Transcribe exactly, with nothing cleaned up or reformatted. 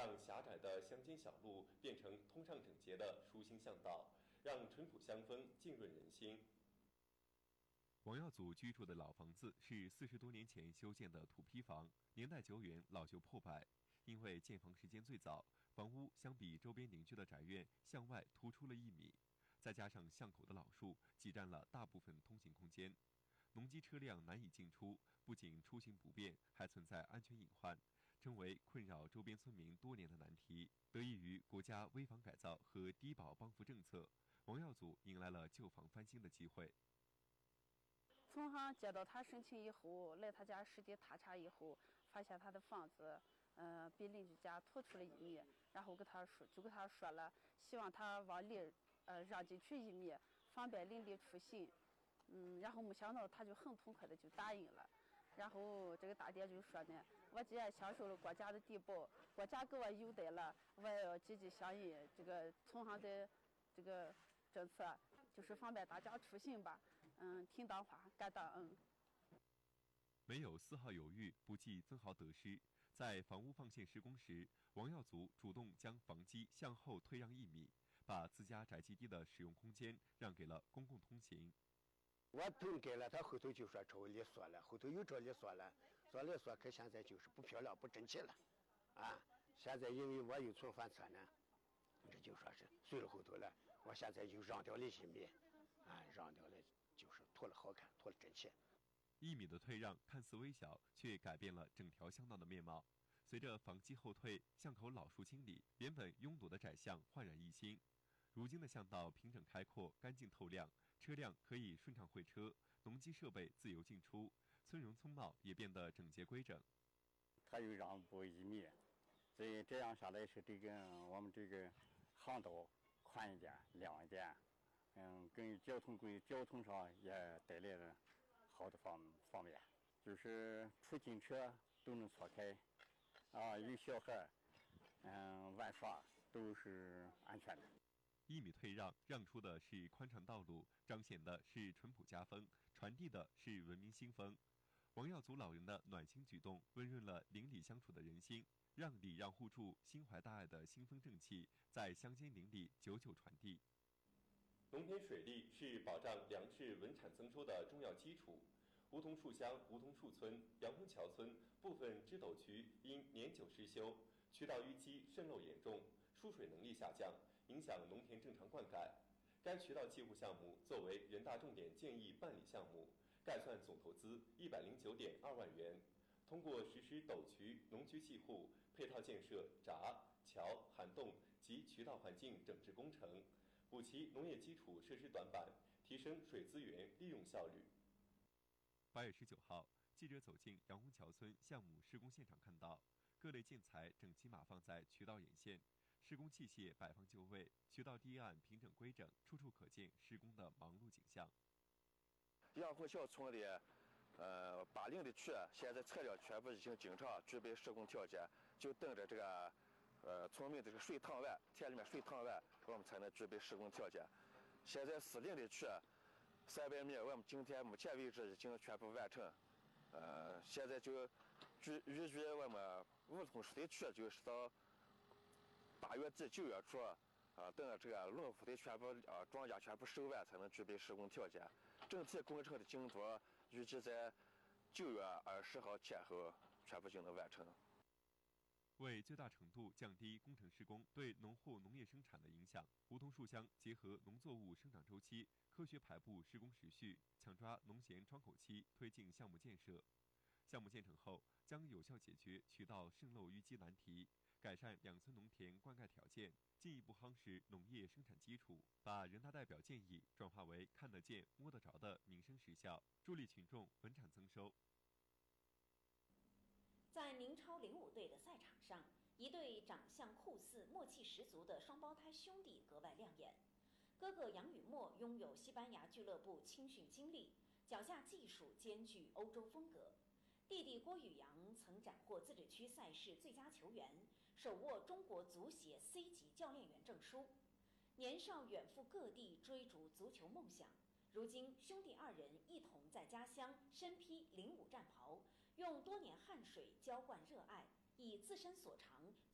让狭窄的乡间小路变成通畅整洁的舒心巷道，让淳朴乡风浸润人心。 王耀祖居住的老房子是四十多年前修建的土坯房，年代久远，老旧破败。因为建房时间最早，房屋相比周边邻居的宅院向外突出了一米，再加上巷口的老树挤占了大部分通行空间，农机车辆难以进出，不仅出行不便，还存在安全隐患，成为困扰周边村民多年的难题。得益于国家危房改造和低保帮扶政策，王耀祖迎来了旧房翻新的机会。 从行接到他申请以后，来他家实地踏查以后，发现他的房子，呃，比邻居家突出了一米，然后跟他说，就跟他说了，希望他往里，呃，让进去一米，方便邻里出行。嗯，然后没想到他就很痛快的就答应了。然后这个大爹就说呢，我既然享受了国家的低保，国家给我优待了，我也要积极响应这个从行的这个政策，就是方便大家出行吧。嗯，听当话，敢当嗯。 没有丝毫犹豫，不计分毫得失。在房屋放线施工时，王耀祖主动将房基向后退让一米，把自家宅基地的使用空间让给了公共通行。 我顿改了，他后头就说朝里说了，后头又朝里说了，说里说可现在就是不漂亮、不整齐了，啊！现在因为我有存翻车呢，这就说是随了后头了，我现在就让掉了一米，啊，让掉了就是拖了好看，拖了整齐。 一米的退让看似微小，却改变了整条巷道的面貌。随着房基后退，巷口老树清理，原本拥堵的窄巷焕然一新。如今的巷道平整开阔，干净透亮，车辆可以顺畅会车，农机设备自由进出，村容村貌也变得整洁规整。 他又让步一米，所以这样下来是这个我们这个巷道宽一点、亮一点，嗯，跟交通规交通上也带来了好的方方便，就是出进车都能错开，啊，有小孩，嗯，玩耍都是安全的。 一米退让，让出的是宽敞道路，彰显的是淳朴家风，传递的是文明新风。王耀祖老人的暖心举动，温润了邻里相处的人心，让礼让互助、心怀大爱的新风正气在乡间邻里久久传递。 农田水利是保障粮食稳产增收的重要基础。梧桐树乡梧桐树村、杨洪桥村部分支斗区因年久失修，渠道淤积渗漏严重，输水能力下降，影响农田正常灌溉。该渠道济护项目作为人大重点建议办理项目，概算总投资一百零九点二万元。通过实施斗渠、农渠济护、配套建设闸、桥、涵洞及渠道环境整治工程，补齐农业基础设施短板，提升水资源利用效率。 八月十九号，记者走进杨洪桥村项目施工现场，看到各类建材整齐码放在渠道沿线，施工器械摆放就位，渠道堤岸平整规整，处处可见施工的忙碌景象。 杨洪桥村里，呃，八零的区现在材料全部已经经常具备施工条件，就等着这个，呃，村民这个水塘完，田里面水塘完，我们才能具备施工条件。现在四零的区，三百米，我们今天目前为止已经全部完成。呃，现在就预预计我们梧桐树的区就是到八月底九月初，啊、呃，等到这个农夫的全部啊、呃、庄稼全部收完，才能具备施工条件。整体工程的进度预计在九月二十号前后全部就能完成。 为最大程度降低工程施工对农户农业生产的影响，梧桐树乡结合农作物生长周期，科学排布施工时序，抢抓农闲窗口期，推进项目建设。项目建成后，将有效解决渠道渗漏淤积难题，改善两村农田灌溉条件，进一步夯实农业生产基础，把人大代表建议转化为看得见、摸得着的民生实效，助力群众稳产增收。 在宁超零五队的赛场上，一对长相酷似、默契十足的双胞胎兄弟格外亮眼。哥哥杨雨墨拥有西班牙俱乐部青训经历，脚下技术兼具欧洲风格。弟弟郭宇阳曾斩获自治区赛事最佳球员，手握中国足协 C 级教练员证书。年少远赴各地追逐足球梦想，如今兄弟二人一同在家乡身披零五战袍，用多年汗水浇灌热爱，以自身所长